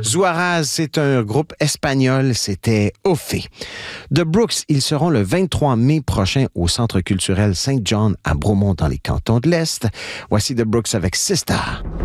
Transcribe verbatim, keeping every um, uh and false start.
Zuaraz, c'est un groupe espagnol, c'était Ophé. The Brooks, ils seront le vingt-trois mai prochain au Centre culturel Saint John à Bromont dans les cantons de l'Est. Voici The Brooks avec Sister.